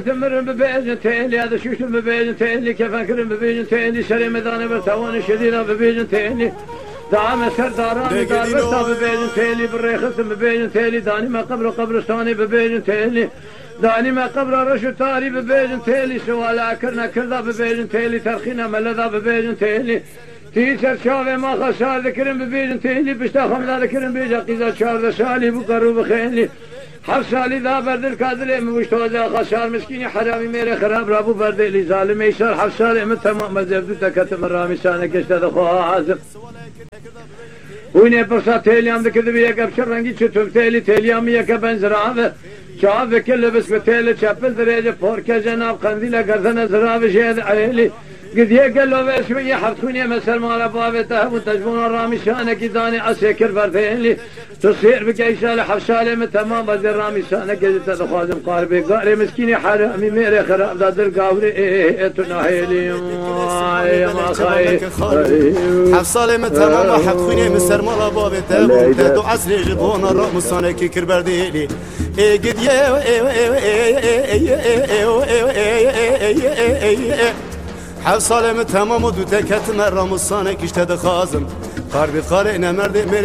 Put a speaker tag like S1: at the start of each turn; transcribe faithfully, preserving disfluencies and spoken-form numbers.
S1: تمرن ببيجن تيلي هذا شوشن ببيجن تيلي كيف أكرم ببيجن تيلي شري ميداني برتواني شديرة ببيجن تيلي دعم سر داراني دار بستا ببيجن تيلي بالريخص ببيجن تيلي داني ما قبر قبرستاني ببيجن تيلي داني ما قبر رشو تاري ببيجن تيلي سوالا كرنا كردا ببيجن تيلي ترخينا ملدا ببيجن تيلي تيسر شاوه ما خسار ذكرن ببيجن تيلي بشتا خمدا ذكرن بيجا قيزا شارد شالي بقرو بخيلي هر سالی دا بردل کادله موشتوزه خسار مسکینی حرامی میره خراب رابو بردلی ظالم ایشار هر سال من تمام مذهب تکتم رامی سانه کشته دخواه عازم وینه پرسا تیلیام دکده بیه کبشر رنگی چطور تیلی تیلیامی یکه بنزرابه چاوه کل بس به تیل چپل دریجه پورکه جناب قندیل گردن زرابه شهد عیلی قديه قال له شويه حطوني مثل ما بابته وتجبون الرامي شانك داني اسكر فرتين لي تصير بك اي شاله حفشاله من تمام بدل رامي شانك قلت خازم قاربي قاري مسكيني حرامي ميري خراب دادر قاوري ايه تناهيلي ما خاي
S2: حفصاله من تمام حطوني مثل ما بابته وتدو عسل جبون الرامي شانك كربرديلي ايه قديه حفصاله من تمام دو تكت مرام الصانك اشتد خازم قاربي خالي نمرد